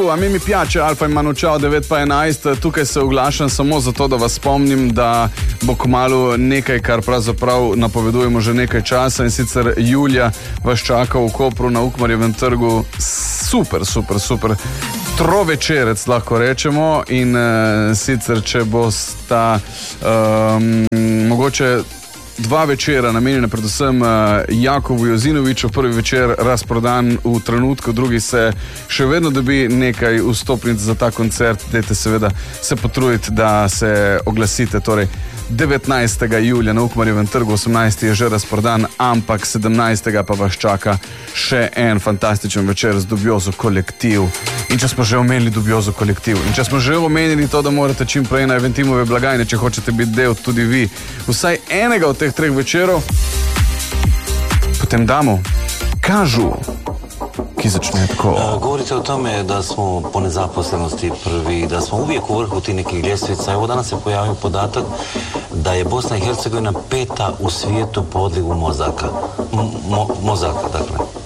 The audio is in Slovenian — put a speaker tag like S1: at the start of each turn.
S1: a mi piače Alfa in Manučao 9 pa 11. Tukaj se oglašam samo zato, da vas spomnim, da bo kmalu nekaj, kar pravzaprav napovedujemo že nekaj časa, in sicer julija vas čaka v Kopru na Ukmarjevem trgu super trovečerec, lahko rečemo, in sicer, če bosta mogoče 2 večera namenjena predvsem Jakobu Jozinoviču. Prvi večer razprodan v trenutku, drugi se še vedno dobi nekaj vstopnic za ta koncert. Dajte seveda se potruditi, da se oglasite. Torej 19. julija na Ukmarjevem trgu, 18. je že razprodan, ampak 17. pa vas čaka še en fantastičen večer z Dubiozo kolektiv. In če smo že omenili Dubiozo kolektiv, in če smo že omenili to, da morate čim prej na Eventimove blagajne, če hočete biti del tudi vi vsaj enega od teh 3 večerov, potem damo Kažu, ki začne tako.
S2: Govorite o tome da smo po nezaposlenosti prvi, da smo uvijek u vrhu tih nekih ljestvica. Evo danas se pojavio podatak da je Bosna i Hercegovina 5. u svijetu po odlivu mozaka. Mozaka, dakle.